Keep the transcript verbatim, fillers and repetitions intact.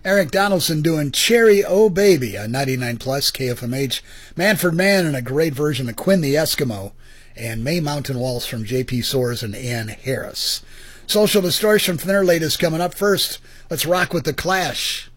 Eric Donaldson doing Cherry Oh Baby on ninety-nine plus K F M H. Manfred Mann and a great version of Quinn the Eskimo. And May Mountain Waltz from J P Soares and Ann Harris. Social Distortion from their latest coming up. First, let's rock with The Clash.